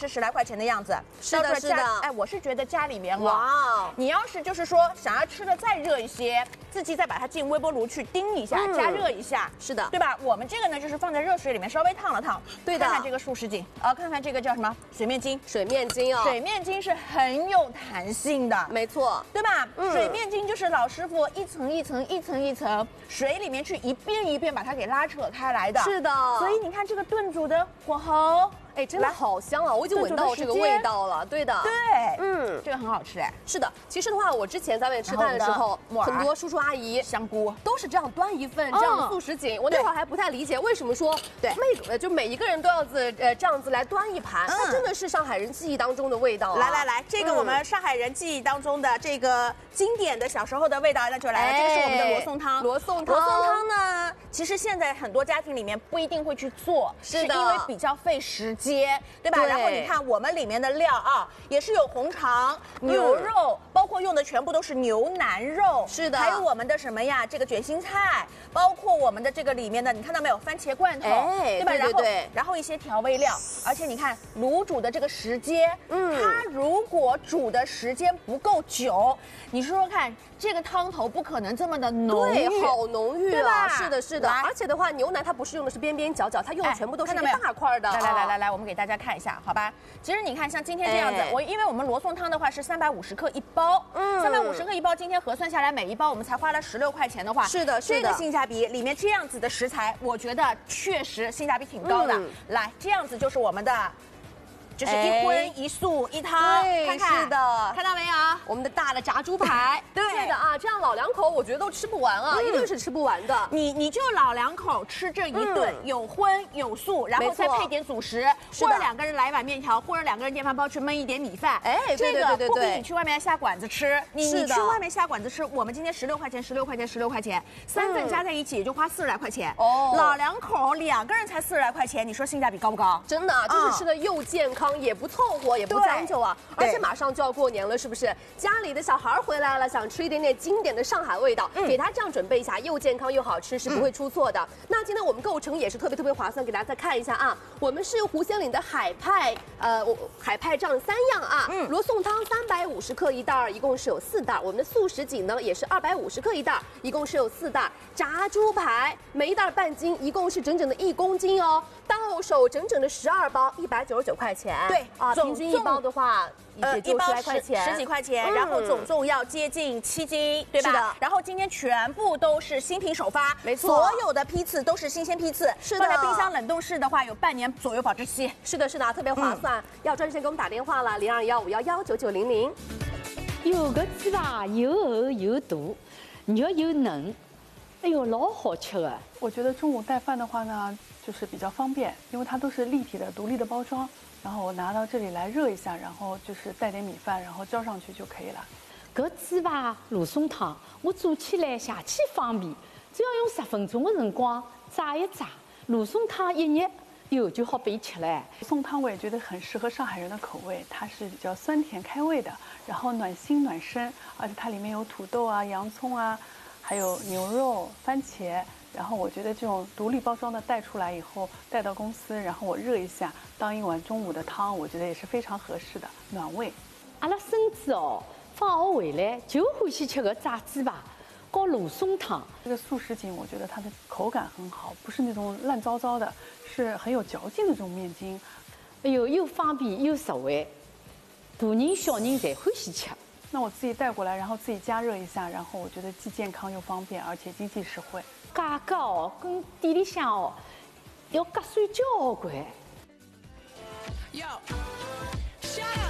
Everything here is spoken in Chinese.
是10来块钱的样子。 是的，是的。 哎，我是觉得家里面哇， 你要是就是说想要吃的再热一些，自己再把它进微波炉去叮一下，加热一下。 是的， 对吧？我们这个呢，就是放在热水里面稍微烫了烫。 对的。 看看这个素食锦啊，看看这个叫什么水面筋。 水面筋哦， 水面筋是很有弹性的， 没错， 对吧？水面筋就是老师傅一层一层、一层一层水里面去一遍一遍把它给拉扯开来的。 是的。 所以你看这个炖煮的火候。 哎，真的好香啊！我已经闻到这个味道了。对的， 对，这个很好吃哎。 是的，其实的话，我之前在外面吃饭的时候，很多叔叔阿姨、 香菇都是这样端一份这样的素食锦。我那会儿还不太理解，为什么说每一个人都要这样子来端一盘，它真的是上海人记忆当中的味道。 来，这个我们上海人记忆当中的这个经典的小时候的味道，那就来了。这个是我们的罗宋汤。罗宋汤呢，其实现在很多家庭里面不一定会去做，是因为比较费时间。对吧？然后你看我们里面的料啊，也是有红肠、牛肉，包括用的全部都是牛腩肉， 是的， 还有我们的什么呀？这个卷心菜，包括我们的这个里面的，你看到没有？番茄罐头，对吧？然后一些调味料，而且你看卤煮的这个时间，它如果煮的时间不够久，你说说看，这个汤头不可能这么的浓郁， 对，好浓郁啊！是的，是的。而且的话，牛腩它不是用的是边边角角，它用的全部都是一个大块的。 来，我们给大家看一下，好吧？其实你看，像今天这样子，因为我们罗宋汤的话是350克一包，350克一包，今天核算下来每一包我们才花了16块钱的话， 是的， 这个性价比里面这样子的食材，我觉得确实性价比挺高的。来，这样子就是我们的。就是一荤一素一汤，看看是的， 看到没有？ 我们的大的炸猪排，对的啊，这样老两口我觉得都吃不完啊，一定是吃不完的。 你就老两口吃这一顿，有荤有素，然后再配点主食，或者2个人来一碗面条，或者2个人电饭煲去焖一点米饭。 哎， 这个不比你去外面下馆子吃。你去外面下馆子吃，我们今天16块钱，16块钱，16块钱，3份加在一起也就花40来块钱。哦，老两口2个人才40来块钱，你说性价比高不高？ 真的，就是吃的又健康。也不凑合，也不将就啊！而且马上就要过年了，是不是？家里的小孩回来了，想吃一点点经典的上海味道，给他这样准备一下，又健康又好吃，是不会出错的。那今天我们购成也是特别划算，给大家再看一下啊！我们是湖鲜岭的海派这样3样啊，罗宋汤350克一袋，一共是有4袋。我们的素食锦呢也是250克一袋，一共是有4袋。炸猪排每一袋半斤，一共是整整的1公斤哦。到手整整的12包，199块钱。 对啊，平均一包的话也就10来块钱 ，10几块钱，然后总重要接近7斤，对吧？是的。然后今天全部都是新品首发， 没错， 所有的批次都是新鲜批次， 是的。 放在冰箱冷冻室的话，有半年左右保质期。 是的，特别划算。要专线给我们打电话了，0215119900。 有个鸡吧，又厚又大，肉又嫩，哎呦，老好吃的。 我觉得中午带饭的话呢，就是比较方便，因为它都是立体的、独立的包装。然后我拿到这里来热一下，然后就是带点米饭，然后浇上去就可以了。 搿鸡排罗宋汤，我做起来下去方便，只要用10分钟的辰光炸一炸，罗宋汤一热，哟就好备吃了。 罗宋汤我也觉得很适合上海人的口味，它是比较酸甜开胃的，然后暖心暖身，而且它里面有土豆啊、洋葱啊，还有牛肉、番茄。然后我觉得这种独立包装的带出来以后，带到公司，然后我热一下，当一碗中午的汤，我觉得也是非常合适的，暖胃。 阿拉孙子哦，放学回来就欢喜吃个炸鸡排，和罗宋汤。 这个素食锦，我觉得它的口感很好，不是那种烂糟糟的，是很有嚼劲的这种面筋。 哎呦，又方便又实惠，大人小人侪欢喜吃。 那我自己带过来，然后自己加热一下，然后我觉得既健康又方便，而且经济实惠。 价格哦，跟店里向哦要合算交关。